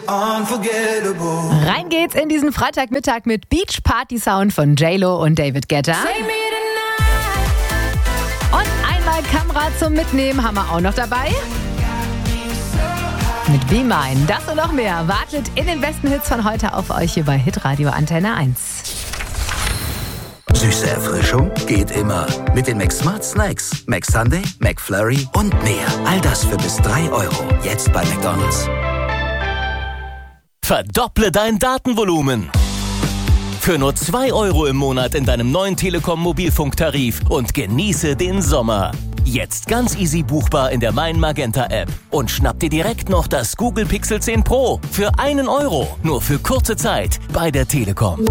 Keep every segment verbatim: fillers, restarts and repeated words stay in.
Unforgettable. Rein geht's in diesen Freitagmittag mit Beach Party Sound von J-Lo und David Guetta. Und einmal Kamera zum Mitnehmen haben wir auch noch dabei. Mit Be Mine. Das und noch mehr wartet in den besten Hits von heute auf euch hier bei Hitradio Antenne eins. Süße Erfrischung geht immer. Mit den McSmart Snacks. McSunday, McFlurry und mehr. All das für bis drei Euro. Jetzt bei McDonald's. Verdopple dein Datenvolumen. Für nur zwei Euro im Monat in deinem neuen Telekom-Mobilfunktarif und genieße den Sommer. Jetzt ganz easy buchbar in der Mein Magenta App. Und schnapp dir direkt noch das Google Pixel zehn Pro für einen Euro. Nur für kurze Zeit bei der Telekom.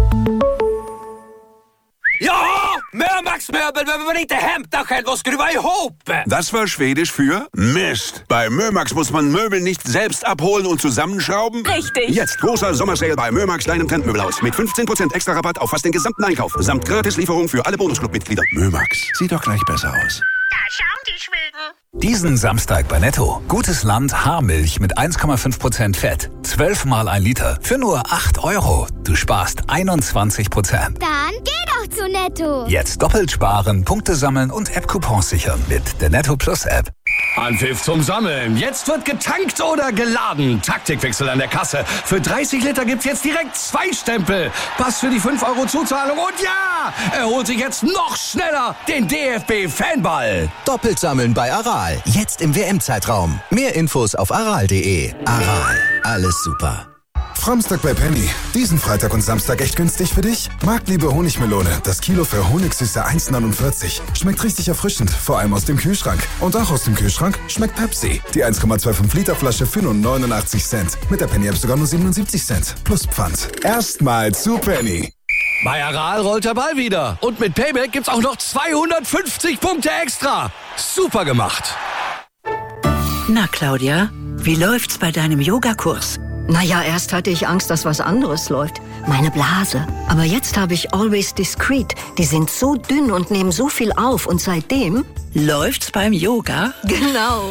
Ja, Mörmax Möbel behöver man inte hämta själv och skruva ihop. Das war Schwedisch für Mist. Bei Mörmax muss man Möbel nicht selbst abholen und zusammenschrauben. Richtig. Jetzt großer Sommersale bei Mörmax, deinem Trendmöbelhaus. Mit fünfzehn Prozent extra Rabatt auf fast den gesamten Einkauf. Samt Gratislieferung für alle Bonusclub-Mitglieder. Mörmax, sieht doch gleich besser aus. Da schauen die Schweden. Diesen Samstag bei Netto. Gutes Land Haarmilch mit eins Komma fünf Prozent Fett. zwölf Mal ein Liter für nur acht Euro. Du sparst einundzwanzig Prozent. Dann geh doch zu Netto. Jetzt doppelt sparen, Punkte sammeln und App-Coupons sichern mit der Netto Plus App. Anpfiff zum Sammeln. Jetzt wird getankt oder geladen. Taktikwechsel an der Kasse. Für dreißig Liter gibt's jetzt direkt zwei Stempel. Pass für die fünf Euro Zuzahlung. Und ja, er holt sich jetzt noch schneller den D F B-Fanball. Doppelt sammeln bei Aral. Jetzt im W M-Zeitraum. Mehr Infos auf aral punkt de. Aral. Alles super. Framstag bei Penny. Diesen Freitag und Samstag echt günstig für dich? Marktliebe Honigmelone. Das Kilo für Honigsüße eins Komma neunundvierzig. Schmeckt richtig erfrischend, vor allem aus dem Kühlschrank. Und auch aus dem Kühlschrank schmeckt Pepsi. Die eins Komma fünfundzwanzig Liter Flasche für nur neunundachtzig Cent. Mit der Penny-App sogar nur siebenundsiebzig Cent. Plus Pfand. Erstmal zu Penny. Bei Aral rollt der Ball wieder. Und mit Payback gibt's auch noch zweihundertfünfzig Punkte extra. Super gemacht. Na, Claudia, wie läuft's bei deinem Yogakurs? Naja, erst hatte ich Angst, dass was anderes läuft. Meine Blase. Aber jetzt habe ich Always Discreet. Die sind so dünn und nehmen so viel auf. Und seitdem... Läuft's beim Yoga? Genau.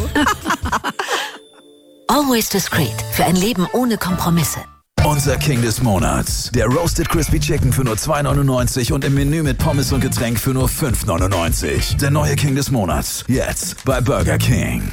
Always Discreet. Für ein Leben ohne Kompromisse. Unser King des Monats. Der Roasted Crispy Chicken für nur zwei neunundneunzig und im Menü mit Pommes und Getränk für nur fünf neunundneunzig. Der neue King des Monats. Jetzt bei Burger King.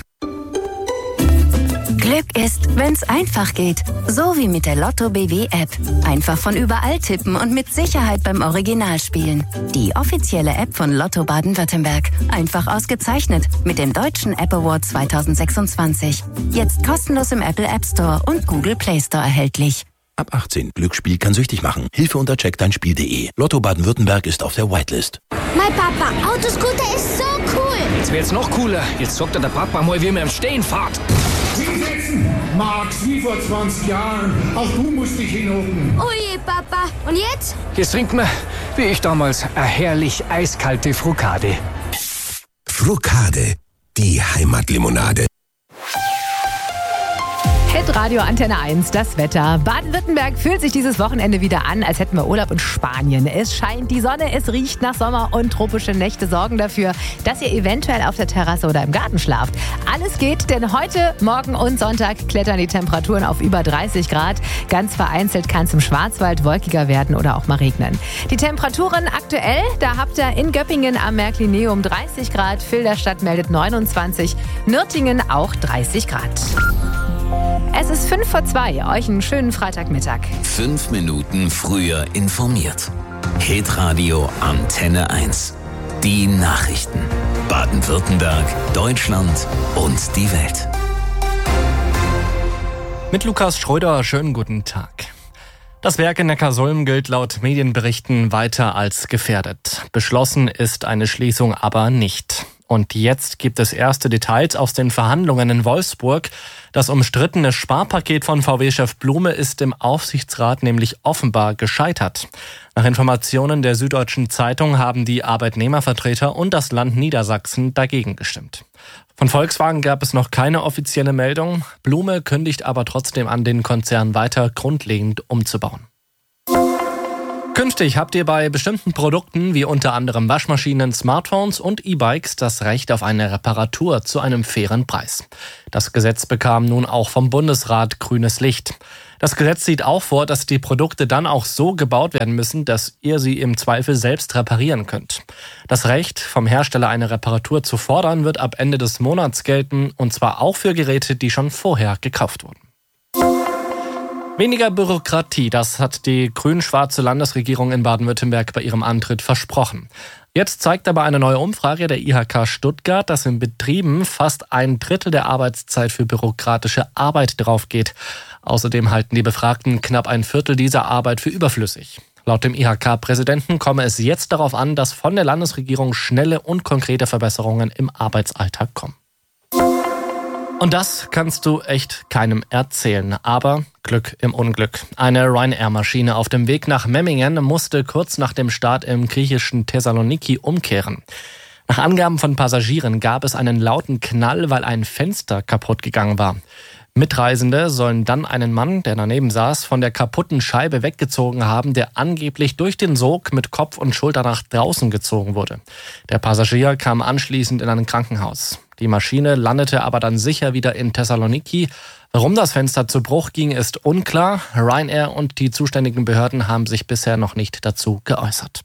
Glück ist, wenn's einfach geht. So wie mit der Lotto B W App. Einfach von überall tippen und mit Sicherheit beim Original spielen. Die offizielle App von Lotto Baden-Württemberg. Einfach ausgezeichnet mit dem Deutschen App Award zweitausendsechsundzwanzig. Jetzt kostenlos im Apple App Store und Google Play Store erhältlich. Ab achtzehn. Glücksspiel kann süchtig machen. Hilfe unter check dein Spiel punkt de. Lotto Baden-Württemberg ist auf der Whitelist. Mein Papa, Autoscooter ist so cool. Jetzt wird's noch cooler. Jetzt zockt der Papa mal, wie man im Stehen fährt. Hinsetzen! Max, wie vor zwanzig Jahren. Auch du musst dich hinhocken. Oh je, Papa. Und jetzt? Jetzt trinkt man, wie ich damals, eine herrlich eiskalte Frucade. Frucade, die Heimatlimonade. Radio Antenne eins, das Wetter. Baden-Württemberg fühlt sich dieses Wochenende wieder an, als hätten wir Urlaub in Spanien. Es scheint die Sonne, es riecht nach Sommer und tropische Nächte sorgen dafür, dass ihr eventuell auf der Terrasse oder im Garten schlaft. Alles geht, denn heute, morgen und Sonntag klettern die Temperaturen auf über dreißig Grad. Ganz vereinzelt kann es im Schwarzwald wolkiger werden oder auch mal regnen. Die Temperaturen aktuell, da habt ihr in Göppingen am Märklineum dreißig Grad, Filderstadt meldet neunundzwanzig, Nürtingen auch dreißig Grad. Es ist fünf vor zwei. Euch einen schönen Freitagmittag. Fünf Minuten früher informiert. Hitradio Antenne eins. Die Nachrichten. Baden-Württemberg, Deutschland und die Welt. Mit Lukas Schröder, schönen guten Tag. Das Werk in Neckarsulm gilt laut Medienberichten weiter als gefährdet. Beschlossen ist eine Schließung aber nicht. Und jetzt gibt es erste Details aus den Verhandlungen in Wolfsburg. Das umstrittene Sparpaket von V W-Chef Blume ist im Aufsichtsrat nämlich offenbar gescheitert. Nach Informationen der Süddeutschen Zeitung haben die Arbeitnehmervertreter und das Land Niedersachsen dagegen gestimmt. Von Volkswagen gab es noch keine offizielle Meldung. Blume kündigt aber trotzdem an, den Konzern weiter grundlegend umzubauen. Künftig habt ihr bei bestimmten Produkten wie unter anderem Waschmaschinen, Smartphones und E-Bikes das Recht auf eine Reparatur zu einem fairen Preis. Das Gesetz bekam nun auch vom Bundesrat grünes Licht. Das Gesetz sieht auch vor, dass die Produkte dann auch so gebaut werden müssen, dass ihr sie im Zweifel selbst reparieren könnt. Das Recht, vom Hersteller eine Reparatur zu fordern, wird ab Ende des Monats gelten, und zwar auch für Geräte, die schon vorher gekauft wurden. Weniger Bürokratie, das hat die grün-schwarze Landesregierung in Baden-Württemberg bei ihrem Antritt versprochen. Jetzt zeigt aber eine neue Umfrage der I H K Stuttgart, dass in Betrieben fast ein Drittel der Arbeitszeit für bürokratische Arbeit draufgeht. Außerdem halten die Befragten knapp ein Viertel dieser Arbeit für überflüssig. Laut dem I H K-Präsidenten komme es jetzt darauf an, dass von der Landesregierung schnelle und konkrete Verbesserungen im Arbeitsalltag kommen. Und das kannst du echt keinem erzählen, aber Glück im Unglück. Eine Ryanair-Maschine auf dem Weg nach Memmingen musste kurz nach dem Start im griechischen Thessaloniki umkehren. Nach Angaben von Passagieren gab es einen lauten Knall, weil ein Fenster kaputt gegangen war. Mitreisende sollen dann einen Mann, der daneben saß, von der kaputten Scheibe weggezogen haben, der angeblich durch den Sog mit Kopf und Schulter nach draußen gezogen wurde. Der Passagier kam anschließend in ein Krankenhaus. Die Maschine landete aber dann sicher wieder in Thessaloniki. Warum das Fenster zu Bruch ging, ist unklar. Ryanair und die zuständigen Behörden haben sich bisher noch nicht dazu geäußert.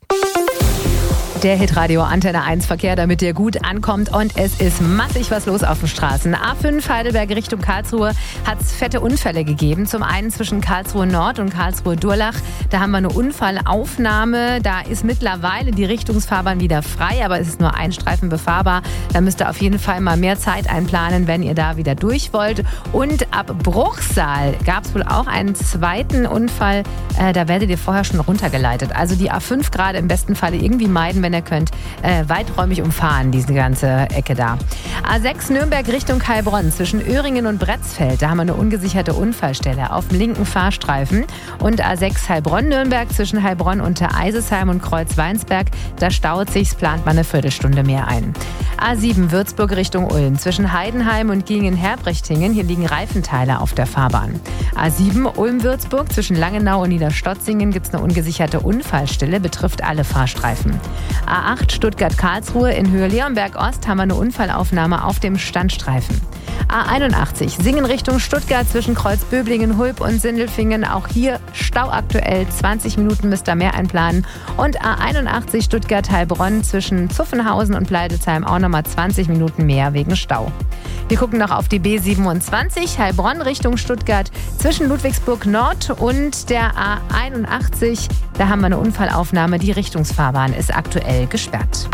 Der Hitradio Antenne eins Verkehr, damit ihr gut ankommt, und es ist massig was los auf den Straßen. A fünf Heidelberg Richtung Karlsruhe hat es fette Unfälle gegeben. Zum einen zwischen Karlsruhe Nord und Karlsruhe Durlach. Da haben wir eine Unfallaufnahme. Da ist mittlerweile die Richtungsfahrbahn wieder frei, aber es ist nur ein Streifen befahrbar. Da müsst ihr auf jeden Fall mal mehr Zeit einplanen, wenn ihr da wieder durch wollt. Und ab Bruchsal gab es wohl auch einen zweiten Unfall. Äh, da werdet ihr vorher schon runtergeleitet. Also die A fünf gerade im besten Falle irgendwie meiden, wenn ihr könnt, äh, weiträumig umfahren, diese ganze Ecke da. A sechs Nürnberg Richtung Heilbronn zwischen Öhringen und Bretzfeld. Da haben wir eine ungesicherte Unfallstelle auf dem linken Fahrstreifen. Und A sechs Heilbronn-Nürnberg zwischen Heilbronn und Eisesheim und Kreuzweinsberg. Da staut sich's, plant man eine Viertelstunde mehr ein. A sieben Würzburg Richtung Ulm zwischen Heidenheim und Gingen-Herbrechtingen. Hier liegen Reifenteile auf der Fahrbahn. A sieben Ulm-Würzburg zwischen Langenau und Niederstotzingen gibt es eine ungesicherte Unfallstelle, betrifft alle Fahrstreifen. A acht Stuttgart-Karlsruhe in Höhe Leonberg Ost haben wir eine Unfallaufnahme auf dem Standstreifen. A einundachtzig Singen Richtung Stuttgart zwischen Kreuzböblingen, Hulb und Sindelfingen. Auch hier Stau aktuell, zwanzig Minuten müsst ihr mehr einplanen. Und A einundachtzig Stuttgart-Heilbronn zwischen Zuffenhausen und Pleidelsheim auch nochmal zwanzig Minuten mehr wegen Stau. Wir gucken noch auf die B siebenundzwanzig Heilbronn Richtung Stuttgart zwischen Ludwigsburg Nord und der A einundachtzig. Da haben wir eine Unfallaufnahme. Die Richtungsfahrbahn ist aktuell gesperrt.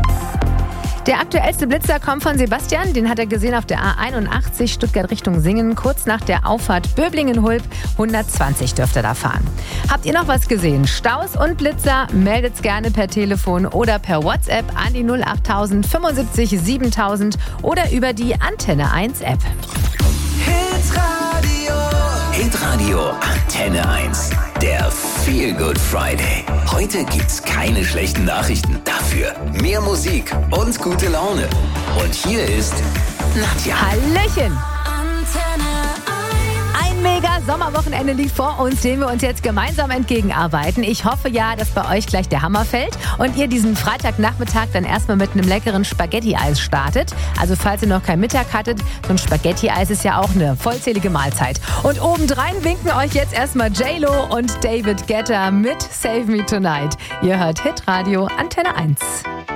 Der aktuellste Blitzer kommt von Sebastian. Den hat er gesehen auf der A einundachtzig Stuttgart Richtung Singen. Kurz nach der Auffahrt Böblingen-Hulb. hundertzwanzig dürft ihr da fahren. Habt ihr noch was gesehen? Staus und Blitzer? Meldet's gerne per Telefon oder per WhatsApp an die null acht tausend fünfundsiebzig siebentausend oder über die Antenne eins App. Hitradio. Hitradio Antenne eins. Der Feel Good Friday. Heute gibt's keine schlechten Nachrichten. Dafür mehr Musik und gute Laune. Und hier ist Nadja. Hallöchen. Ein mega Sommerwochenende liegt vor uns, dem wir uns jetzt gemeinsam entgegenarbeiten. Ich hoffe ja, dass bei euch gleich der Hammer fällt und ihr diesen Freitagnachmittag dann erstmal mit einem leckeren Spaghetti-Eis startet. Also falls ihr noch kein Mittag hattet, so ein Spaghetti-Eis ist ja auch eine vollzählige Mahlzeit. Und obendrein winken euch jetzt erstmal J-Lo und David Guetta mit Save Me Tonight. Ihr hört Hitradio Antenne eins.